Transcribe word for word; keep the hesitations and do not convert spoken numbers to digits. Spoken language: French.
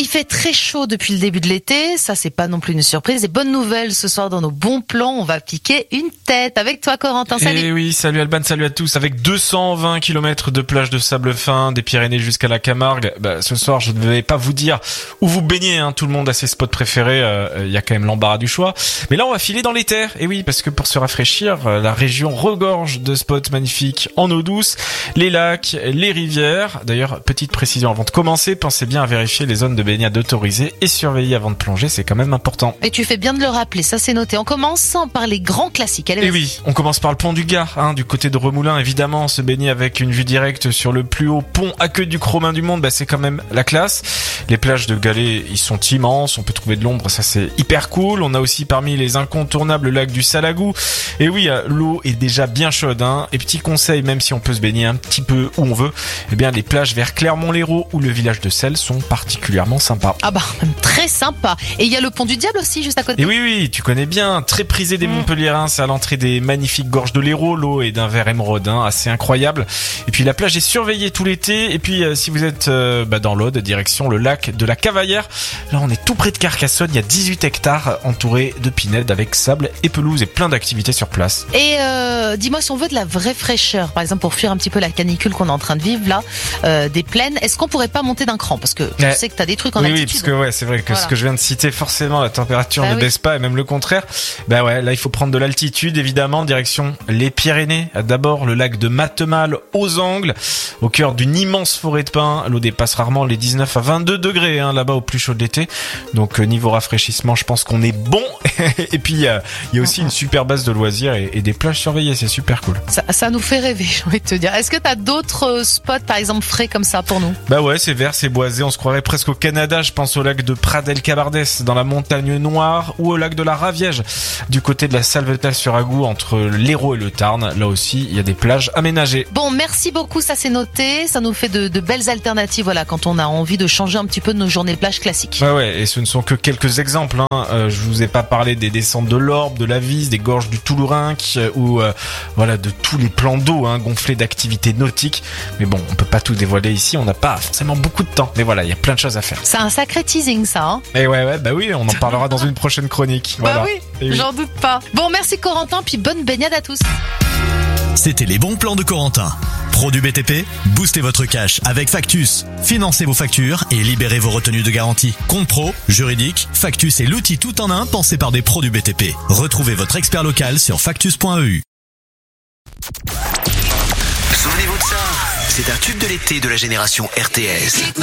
il fait très chaud depuis le début de l'été, ça c'est pas non plus une surprise. Et bonne nouvelle, ce soir dans nos bons plans, on va piquer une tête avec toi Corentin. Salut. Et oui, salut Alban, salut à tous. Avec deux cent vingt kilomètres de plage de sable fin, des Pyrénées jusqu'à la Camargue, bah, ce soir je ne vais pas vous dire où vous baignez, hein. Tout le monde a ses spots préférés, il euh, y a quand même l'embarras du choix. Mais là on va filer dans les terres, et oui, parce que pour se rafraîchir, euh, la région regorge de spots magnifiques en eau douce, les lacs, les rivières. D'ailleurs, petite précision avant de commencer, pensez bien à vérifier les zones de baignade autorisées et surveiller avant de plonger, c'est quand même important. Et tu fais bien de le rappeler, ça c'est noté. On commence par les grands classiques. Allez, et oui, on commence par le pont du Gard, hein, du côté de Remoulins, évidemment. Se baigner avec une vue directe sur le plus haut pont à queue du Cro-Main du monde, bah, c'est quand même la classe. Les plages de galets, ils sont immenses, on peut trouver de l'ombre, ça c'est hyper cool. On a aussi parmi les incontournables le lac du Salagou. Et oui, l'eau est déjà bien chaude, hein. Et petit conseil, même si on peut se baigner un petit peu où on veut, eh bien les plages vers Clermont-Lérault ou le village de Selles sont particulièrement sympas. Ah bah, même très sympa. Et il y a le pont du Diable aussi, juste à côté. Et oui, oui, tu connais bien, très prisé des mmh. Montpelliérains, c'est à l'entrée des magnifiques gorges de l'Hérault. L'eau est d'un vert émeraude, hein, assez incroyable. Et puis la plage est surveillée tout l'été. Et puis euh, si vous êtes euh, bah, dans l'Aude, direction le lac de la Cavaillère, là on est tout près de Carcassonne, il y a dix-huit hectares entourés de pinèdes avec sable et pelouse et plein d'activités sur place. Et euh, dis-moi, si on veut de la vraie fraîcheur, par exemple pour fuir un petit peu la canicule qu'on est en train de vivre là, euh, des plaines, est-ce qu'on pourrait pas monter d'un cran? Parce que je ouais. sais que t'as des trucs en oui, altitude. Oui, parce que ouais, c'est vrai que voilà. Ce que je viens de citer, forcément la température bah ne oui. baisse pas, et même le contraire. Bah ouais, là il faut prendre de l'altitude évidemment, direction les Pyrénées. D'abord le lac de Matemal aux Angles, au cœur d'une immense forêt de pins. L'eau dépasse rarement les dix-neuf à vingt-deux degrés, hein, là-bas au plus chaud de l'été. Donc euh, niveau rafraîchissement, je pense qu'on est bon. Et puis il y, y a aussi une super base de loisirs et, et des plages surveillées, c'est super cool. Ça, ça nous fait rêver, j'ai envie de te dire. Est-ce que t'as d'autres spots par exemple frais comme ça pour nous? Bah ouais, c'est vert, c'est boisé, on se croirait presque au Canada. Je pense au lac de Pradel-Cabardès dans la montagne Noire, ou au lac de la Raviège du côté de la Salvetal-sur-Agou entre l'Hérault et le Tarn. Là aussi, il y a des plages aménagées. Bon, merci beaucoup, ça c'est noté. Ça nous fait de, de belles alternatives, voilà, quand on a envie de changer un petit peu de nos journées de plage classiques. Ouais, ouais, et ce ne sont que quelques exemples, hein. Euh, je vous ai pas parlé des descentes de l'Orbe, de la Vise, des gorges du Toulourinque, euh, ou euh, voilà, de tous les plans d'eau, hein, gonflés d'activités nautiques. Mais bon, on peut pas tout dévoiler ici, on n'a pas forcément beaucoup de temps. Mais voilà, il y a plein de choses à faire. C'est un sacré teasing, ça, hein. Et ouais, ouais, bah oui, on en parlera dans une prochaine chronique. Voilà. Bah oui, oui, j'en doute pas. Bon, merci Corentin, puis bonne baignade à tous. C'était les bons plans de Corentin. Pro du B T P, boostez votre cash avec Factus. Financez vos factures et libérez vos retenues de garantie. Compte pro, juridique, Factus est l'outil tout en un pensé par des pros du B T P. Retrouvez votre expert local sur factus point e u. Souvenez-vous de ça, c'est un tube de l'été de la génération R T S.